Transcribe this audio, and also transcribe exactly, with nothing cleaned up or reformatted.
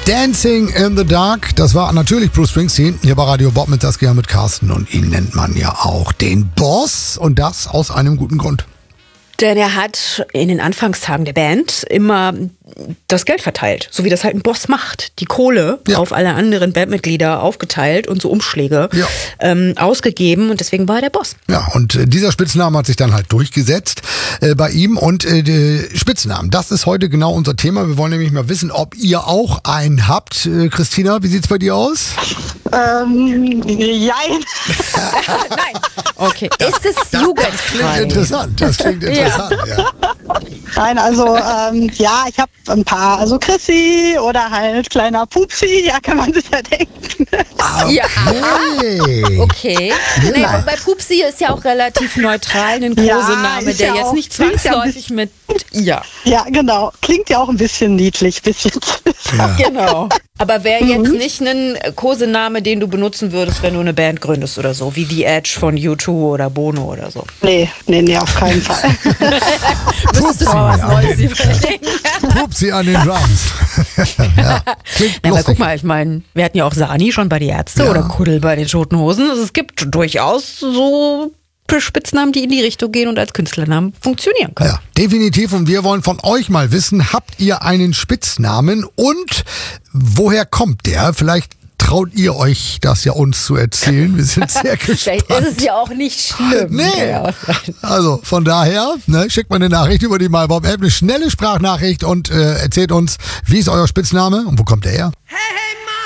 Dancing in the Dark, das war natürlich Bruce Springsteen, hier bei Radio Bob mit Saskia, mit Carsten, und ihn nennt man ja auch den Boss, und das aus einem guten Grund. Denn er hat in den Anfangstagen der Band immer das Geld verteilt, so wie das halt ein Boss macht. Die Kohle ja. auf alle anderen Bandmitglieder aufgeteilt und so Umschläge ja. ähm, ausgegeben, und deswegen war er der Boss. Ja, und äh, dieser Spitzname hat sich dann halt durchgesetzt äh, bei ihm, und äh, die Spitznamen, das ist heute genau unser Thema. Wir wollen nämlich mal wissen, ob ihr auch einen habt. Äh, Christina, wie sieht's bei dir aus? Ähm, jein. Nein. Okay. Ist es das, jugendfrei? Das klingt interessant. Das klingt interessant, ja. ja. Nein, also ähm, ja, ich habe ein paar. Also Chrissy oder halt kleiner Pupsi, ja, kann man sich ja denken. Okay. Ja. Okay. Nee, bei Pupsi ist ja auch relativ neutral ein Kosename, ja, der ja jetzt nicht zwangsläufig mit ja. Ja, genau. Klingt ja auch ein bisschen niedlich, bisschen. Ja. Genau. Aber wäre jetzt nicht ein Kosename, den du benutzen würdest, wenn du eine Band gründest oder so, wie The Edge von U zwei oder Bono oder so? Nee, nee, nee, auf keinen Fall. Müsstest du mal was Neues überlegen. Pupsi an den Drums. Ja, klingt ja, aber guck mal, ich meine, wir hatten ja auch Sani schon bei die Ärzte ja. oder Kuddel bei den Toten Hosen. Also es gibt durchaus so Spitznamen, die in die Richtung gehen und als Künstlernamen funktionieren können. Ja, definitiv. Und wir wollen von euch mal wissen, habt ihr einen Spitznamen und woher kommt der? Vielleicht traut ihr euch das ja uns zu erzählen. Wir sind sehr gespannt. Vielleicht ist es ja auch nicht schlimm. Nee. Also von daher, ne, schickt mal eine Nachricht über die MyBob-App, eine schnelle Sprachnachricht, und äh, erzählt uns, wie ist euer Spitzname und wo kommt der her? Hey, hey.